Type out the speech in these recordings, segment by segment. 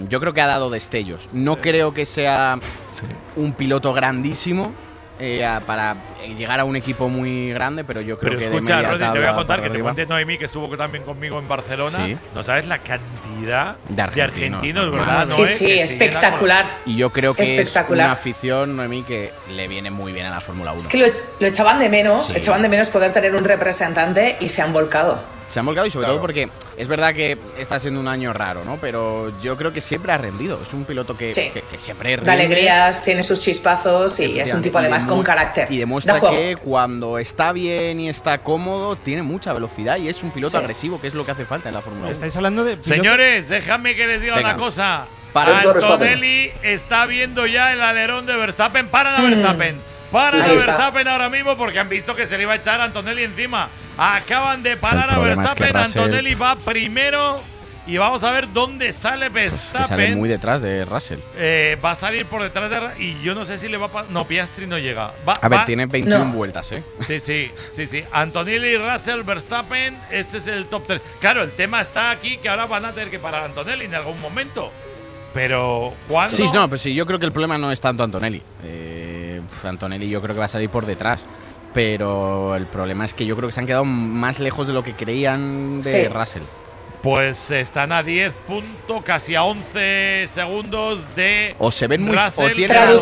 yo creo que ha dado destellos. No creo que sea un piloto grandísimo para llegar a un equipo muy grande, pero yo creo que escucha, de media Rodri, te voy a contar que te arriba. cuente Noemí, que estuvo también conmigo en Barcelona. Sí. No sabes la cantidad de argentinos, ¿verdad? Sí, sí, espectacular. Y yo creo que es espectacular. una afición, Noemí, que le viene muy bien a la Fórmula 1. Es que lo echaban de menos, poder tener un representante y se han volcado. Se han volcado y sobre todo porque es verdad que está siendo un año raro, ¿no? Pero yo creo que siempre ha rendido. Es un piloto que siempre rinde. Da alegrías, tiene sus chispazos y es un tipo además con carácter. Y demuestra que cuando está bien y está cómodo, tiene mucha velocidad y es un piloto agresivo, que es lo que hace falta en la Fórmula 1. Estáis hablando de Señores, déjame que les diga una cosa. Antonelli está viendo ya el alerón de Verstappen. Paran a Verstappen. Paran a Verstappen ahora mismo porque han visto que se le iba a echar a Antonelli encima. Acaban de parar a Verstappen. Antonelli va primero y vamos a ver dónde sale Verstappen. Que sale muy detrás de Russell. Va a salir por detrás de Russell y yo no sé si le va a pasar. No, Piastri no llega. A ver, tiene 21 vueltas, ¿eh? Sí. Antonelli, Russell, Verstappen. Este es el top 3. Claro, el tema está aquí que ahora van a tener que parar a Antonelli en algún momento. Pero, ¿cuándo? Sí, pues sí, yo creo que el problema no es tanto Antonelli. Antonelli yo creo que va a salir por detrás. Pero el problema es que yo creo que se han quedado más lejos de lo que creían de Russell. Pues están a 10 puntos, casi a 11 segundos de o se ven muy Russell.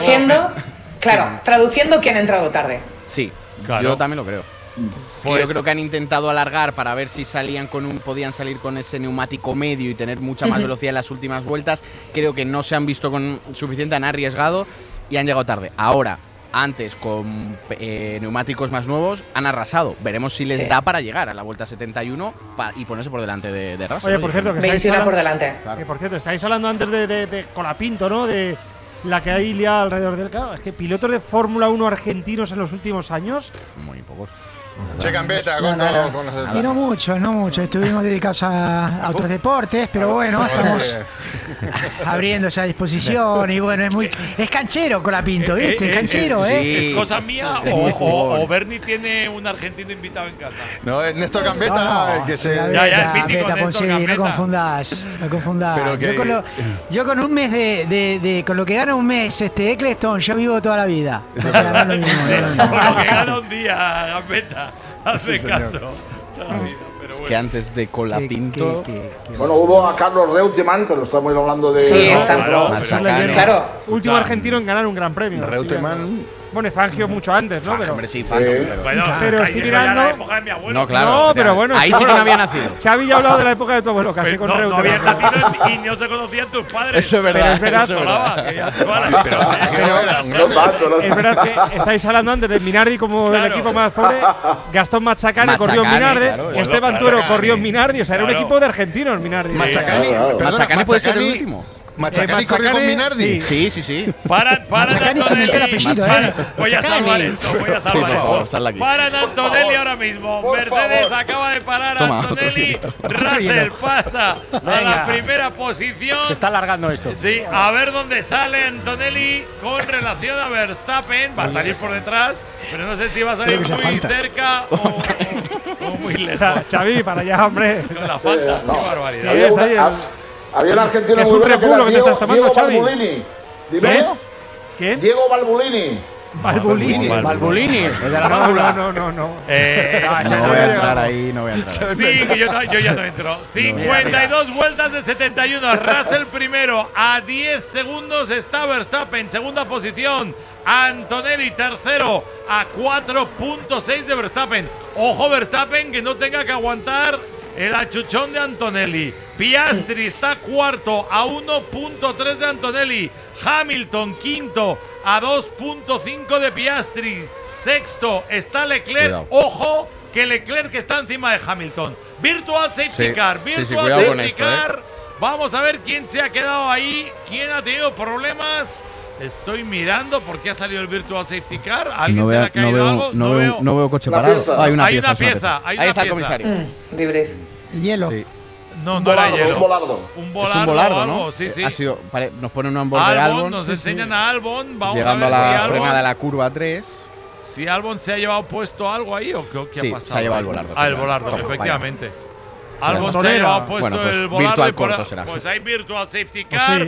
Traduciendo quién ha entrado tarde. Sí, yo también lo creo. Pues yo creo que han intentado alargar para ver si podían salir con ese neumático medio y tener mucha más velocidad en las últimas vueltas. Creo que no se han visto con suficiente, han arriesgado y han llegado tarde. Ahora, antes con neumáticos más nuevos, han arrasado. Veremos si les da para llegar a la vuelta 71 y ponerse por delante de Russell. Oye, por cierto, que 21 por delante. Que por cierto, estáis hablando antes de Colapinto, ¿no? De la que hay liada alrededor del carro. Es que pilotos de Fórmula 1 argentinos en los últimos años. Muy pocos. Che, Gambetta, y no mucho. Estuvimos dedicados a otros deportes, pero bueno, estamos abriendo esa disposición y bueno, es canchero Colapinto, ¿viste? Es canchero, ¿Es cosa mía o Bernie tiene un argentino invitado en casa? No, es Néstor Gambetta, que se… Gambetta, no confundás. Pero yo con un mes con lo que gana un mes Eccleston, yo vivo toda la vida. O sea, no es lo mismo. Con lo que gana un día, Gambetta. Hace caso. Es que antes de Colapinto… Bueno, hubo a Carlos Reutemann, pero estamos hablando de… Sí, está claro. Último argentino en ganar un gran premio. Reutemann… Bueno, Fangio mucho antes, ¿no? Pero sí, Fangio. Pero estoy mirando… No, claro. No, pero bueno. Ahí sí que no había nacido. Xavi ya ha hablado de la época de tu abuelo, casi con Reutemann. No había nacido y no se conocían tus padres. Eso es verdad. Es verdad que estáis hablando antes de Minardi como el equipo más pobre. Gastón Mazacane corrió en Minardi. Esteban Tuero corrió en Minardi. O sea, era un equipo de argentinos, Minardi. Maczacane puede ser el último. ¿Maczacane corrió con Minardi? Sí. Para Maczacane se metió el apellido, Voy a salvar esto, Paran a Antonelli ahora mismo. Mercedes acaba de parar a Antonelli. Russell pasa a la primera posición. Se está alargando esto. Sí, a ver dónde sale Antonelli con relación a Verstappen. Va a salir por detrás, pero no sé si va a salir muy cerca o muy lejos. Xavi, para allá, hombre. Con la falta, qué barbaridad. Había un argentino muy bueno que era Diego Balbulini. ¿Dime? ¿Quién? Diego Balbulini. Balbulini. El de la válvula. No. No voy a entrar ahí, no voy a entrar. Yo ya no entro. 52 vueltas de 71. Russell primero. A 10 segundos está Verstappen. Segunda posición. Antonelli tercero. A 4.6 de Verstappen. Ojo Verstappen que no tenga que aguantar el achuchón de Antonelli. Piastri está cuarto a 1.3 de Antonelli. Hamilton quinto a 2.5 de Piastri. Sexto está Leclerc. Cuidado. Ojo que Leclerc está encima de Hamilton. Virtual Safety Car. Virtual Safety Car. Vamos a ver quién se ha quedado ahí. ¿Quién ha tenido problemas? Estoy mirando por qué ha salido el Virtual Safety Car. ¿Alguien se le ha caído algo? No veo coche parado. Hay una pieza. Ahí está el comisario. Libre. El hielo. Sí. No era hielo. Un Es un volardo, ¿no? Sí. Nos ponen un onboard de Albon. Nos enseñan a Albon. Vamos llegando a ver a la si frenada de la curva 3. Si Albon se ha llevado puesto algo ahí o qué ha pasado. Se ha llevado el volardo. El volardo, efectivamente. Albon se ha llevado puesto el volardo. Virtual corto será. Pues hay Virtual Safety Car.